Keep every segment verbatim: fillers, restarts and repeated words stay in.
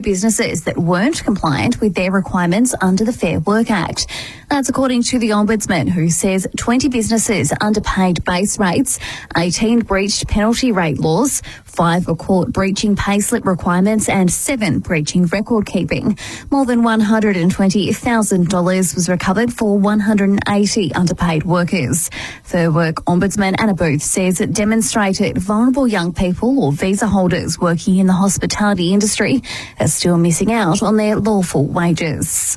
businesses that weren't compliant with their requirements under the Fair Work Act. That's according to the Ombudsman, who says twenty businesses underpaid base rates, eighteen breached penalty rate laws, five were caught breaching payslip requirements and seven breaching record keeping. More than one hundred twenty thousand dollars was recovered for one hundred eighty underpaid workers. Fair Work Ombudsman Anna Booth says it demonstrated vulnerable young people or visa holders working in the hospitality industry are still missing out on their lawful wages.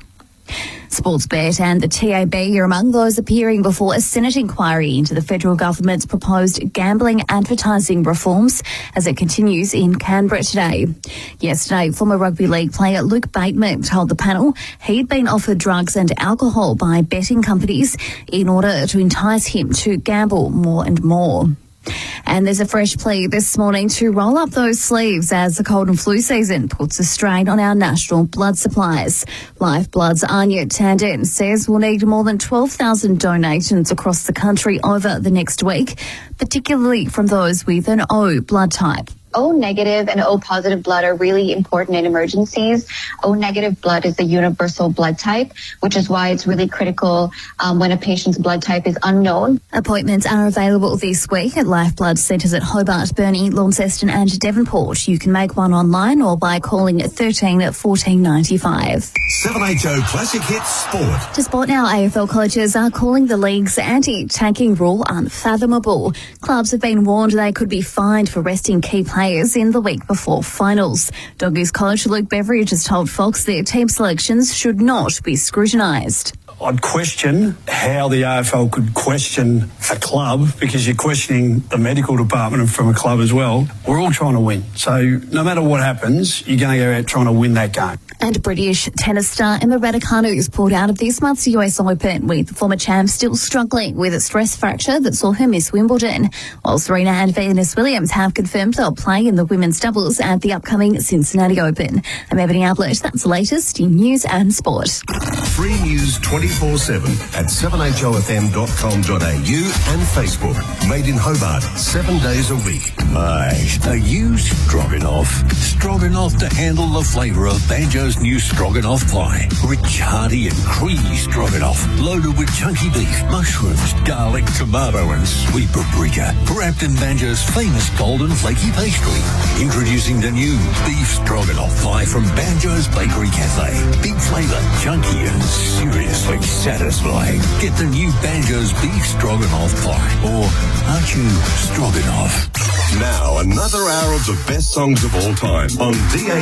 Sportsbet and the T A B are among those appearing before a Senate inquiry into the federal government's proposed gambling advertising reforms as it continues in Canberra today. Yesterday, former rugby league player Luke Bateman told the panel he'd been offered drugs and alcohol by betting companies in order to entice him to gamble more and more. And there's a fresh plea this morning to roll up those sleeves as the cold and flu season puts a strain on our national blood supplies. Lifeblood's Anya Tandon says we'll need more than twelve thousand donations across the country over the next week, particularly from those with an O blood type. O negative and O positive blood are really important in emergencies. O negative blood is the universal blood type, which is why it's really critical um, when a patient's blood type is unknown. Appointments are available this week at Lifeblood centres at Hobart, Burnie, Launceston and Devonport. You can make one online or by calling thirteen fourteen ninety-five. seven H O Classic Hits Sport. To sport now, A F L colleges are calling the league's anti-tanking rule unfathomable. Clubs have been warned they could be fined for resting key players in the week before finals. Doggies coach Luke Beveridge has told Fox their team selections should not be scrutinised. I'd question how the A F L could question a club, because you're questioning the medical department from a club as well. We're all trying to win. So no matter what happens, you're going to go out trying to win that game. And British tennis star Emma Raducanu has pulled out of this month's U S Open, with the former champ still struggling with a stress fracture that saw her miss Wimbledon. While Serena and Venus Williams have confirmed they'll play in the women's doubles at the upcoming Cincinnati Open. I'm Ebony Ablett. That's the latest in news and sport. Free news twenty-four seven at seven H O F M dot com dot A U and Facebook. Made in Hobart, seven days a week. Hi, are you stroganoff? Stroganoff to handle the flavour of Banjo's new stroganoff pie. Rich, hearty and creamy stroganoff, loaded with chunky beef, mushrooms, garlic, tomato and sweet paprika. Wrapped in Banjo's famous golden flaky pastry. Introducing the new beef stroganoff pie from Banjo's Bakery Cafe. Big flavour, chunky and seriously satisfying. Get the new Banjo's beef stroganoff pie. Or aren't you stroganoff? Now another hour of the best songs of all time on D A